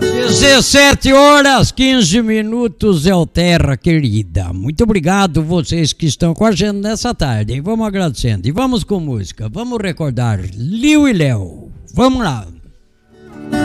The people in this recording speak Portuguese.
17h15 é o Terra Querida. Muito obrigado vocês que estão com a gente nessa tarde, hein? Vamos agradecendo e vamos com música. Vamos recordar Liu e Léo. Vamos lá.